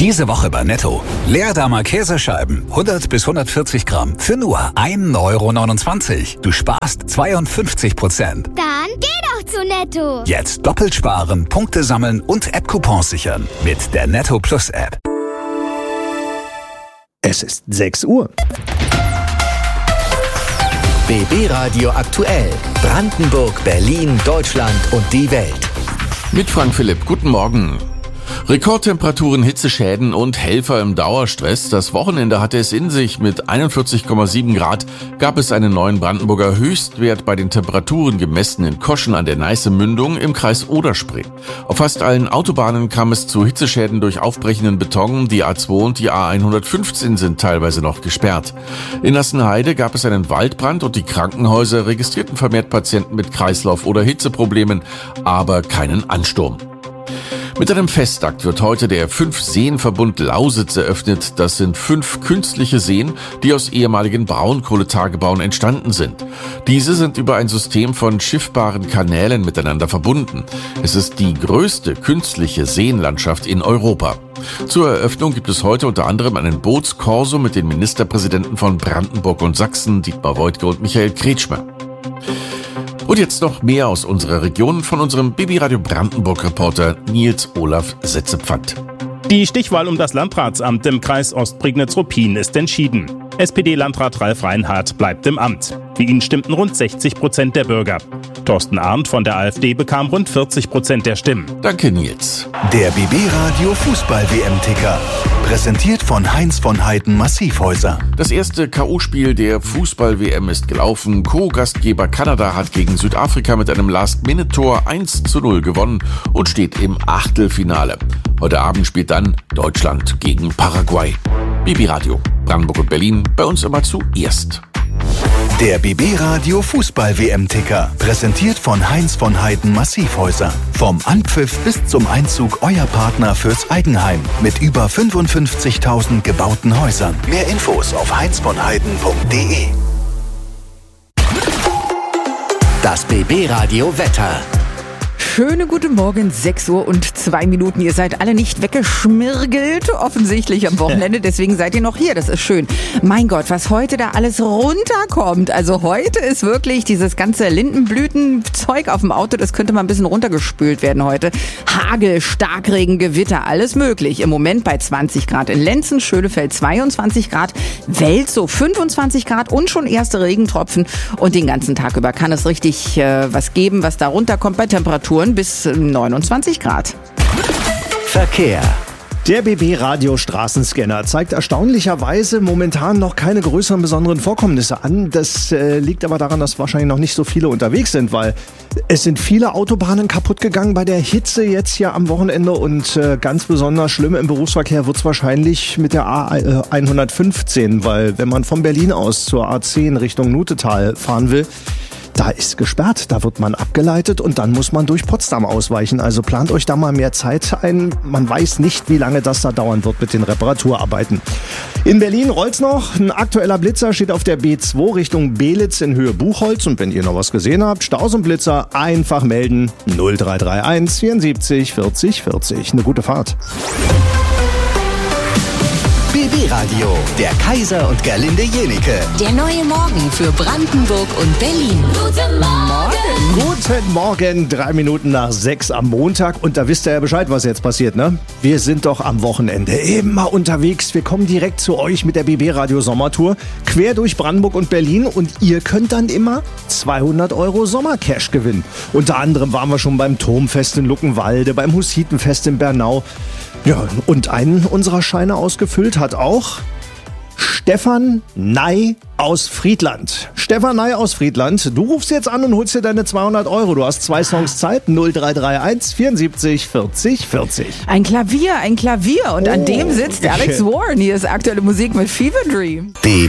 Diese Woche bei Netto. Leerdammer Käsescheiben, 100 bis 140 Gramm, für nur 1,29 €. Du sparst 52%. Dann geh doch zu Netto. Jetzt doppelt sparen, Punkte sammeln und App-Coupons sichern. Mit der Netto Plus App. Es ist 6 Uhr. BB Radio aktuell. Brandenburg, Berlin, Deutschland und die Welt. Mit Frank Philipp, guten Morgen. Rekordtemperaturen, Hitzeschäden und Helfer im Dauerstress. Das Wochenende hatte es in sich. Mit 41,7 Grad gab es einen neuen Brandenburger Höchstwert bei den Temperaturen gemessen in Koschen an der Neiße-Mündung im Kreis Oder-Spree. Auf fast allen Autobahnen kam es zu Hitzeschäden durch aufbrechenden Beton. Die A2 und die A115 sind teilweise noch gesperrt. In Nassenheide gab es einen Waldbrand und die Krankenhäuser registrierten vermehrt Patienten mit Kreislauf- oder Hitzeproblemen, aber keinen Ansturm. Mit einem Festakt wird heute der 5-Seen-Verbund Lausitz eröffnet. Das sind 5 künstliche Seen, die aus ehemaligen Braunkohletagebauen entstanden sind. Diese sind über ein System von schiffbaren Kanälen miteinander verbunden. Es ist die größte künstliche Seenlandschaft in Europa. Zur Eröffnung gibt es heute unter anderem einen Bootskorso mit den Ministerpräsidenten von Brandenburg und Sachsen, Dietmar Woidke und Michael Kretschmer. Und jetzt noch mehr aus unserer Region von unserem BB Radio Brandenburg-Reporter Nils Olaf Setzepfand. Die Stichwahl um das Landratsamt im Kreis Ostprignitz-Ruppin ist entschieden. SPD-Landrat Ralf Reinhardt bleibt im Amt. Für ihn stimmten rund 60% der Bürger. Thorsten Arndt von der AfD bekam rund 40% der Stimmen. Danke, Nils. Der BB Radio Fußball-WM-Ticker. Präsentiert von Heinz von Heiden Massivhäuser. Das erste K.O.-Spiel der Fußball-WM ist gelaufen. Co-Gastgeber Kanada hat gegen Südafrika mit einem Last-Minute-Tor 1:0 gewonnen und steht im Achtelfinale. Heute Abend spielt dann Deutschland gegen Paraguay. BB Radio, Brandenburg und Berlin, bei uns immer zuerst. Der BB Radio Fußball-WM-Ticker. Präsentiert von Heinz von Heiden Massivhäuser. Vom Anpfiff bis zum Einzug euer Partner fürs Eigenheim. Mit über 55.000 gebauten Häusern. Mehr Infos auf heinzvonheiden.de. Das BB Radio Wetter. Schöne guten Morgen, 6 Uhr und 2 Minuten. Ihr seid alle nicht weggeschmirgelt, offensichtlich am Wochenende, deswegen seid ihr noch hier, das ist schön. Mein Gott, was heute da alles runterkommt. Also heute ist wirklich dieses ganze Lindenblütenzeug auf dem Auto, das könnte mal ein bisschen runtergespült werden heute. Hagel, Starkregen, Gewitter, alles möglich. Im Moment bei 20 Grad in Lenzen, Schönefeld 22 Grad, Welzow 25 Grad und schon erste Regentropfen. Und den ganzen Tag über kann es richtig was geben, was da runterkommt bei Temperaturen bis 29 Grad. Verkehr. Der BB Radio Straßenscanner zeigt erstaunlicherweise momentan noch keine größeren besonderen Vorkommnisse an. Das liegt aber daran, dass wahrscheinlich noch nicht so viele unterwegs sind, weil es sind viele Autobahnen kaputt gegangen bei der Hitze jetzt hier am Wochenende und ganz besonders schlimm im Berufsverkehr wird es wahrscheinlich mit der A115, weil wenn man von Berlin aus zur A10 Richtung Nutetal fahren will, da ist gesperrt, da wird man abgeleitet und dann muss man durch Potsdam ausweichen. Also plant euch da mal mehr Zeit ein. Man weiß nicht, wie lange das da dauern wird mit den Reparaturarbeiten. In Berlin rollt's noch. Ein aktueller Blitzer steht auf der B2 Richtung Belitz in Höhe Buchholz. Und wenn ihr noch was gesehen habt, Staus und Blitzer einfach melden. 0331 74 40 40. Eine gute Fahrt. BB Radio, der Kaiser und Gerlinde Jenike. Der neue Morgen für Brandenburg und Berlin. Guten Morgen. Guten Morgen, 3 Minuten nach 6 am Montag. Und da wisst ihr ja Bescheid, was jetzt passiert, ne? Wir sind doch am Wochenende immer unterwegs. Wir kommen direkt zu euch mit der BB Radio Sommertour. Quer durch Brandenburg und Berlin. Und ihr könnt dann immer 200 € Sommercash gewinnen. Unter anderem waren wir schon beim Turmfest in Luckenwalde, beim Hussitenfest in Bernau. Ja, und einen unserer Scheine ausgefüllt hat auch Stefan Ney aus Friedland. Stefan Ney aus Friedland, du rufst jetzt an und holst dir deine 200 €. Du hast 2 Songs Zeit, 0331 74 40 40. Ein Klavier. Und an dem sitzt Alex Warren. Hier ist aktuelle Musik mit Fever Dream.